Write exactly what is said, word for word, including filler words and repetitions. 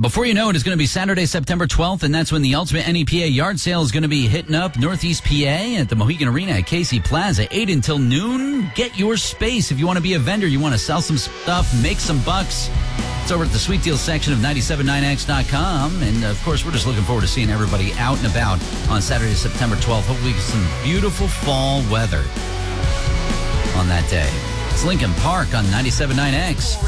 Before you know it, it's going to be Saturday, September twelfth, and that's when the Ultimate N E P A yard sale is going to be hitting up Northeast P A at the Mohegan Arena at Casey Plaza, eight until noon. Get your space. If you want to be a vendor, you want to sell some stuff, make some bucks, it's over at the Sweet Deals section of nine seven nine X dot com. And, of course, we're just looking forward to seeing everybody out and about on Saturday, September twelfth. Hopefully get some beautiful fall weather on that day. It's Lincoln Park on nine seven nine X.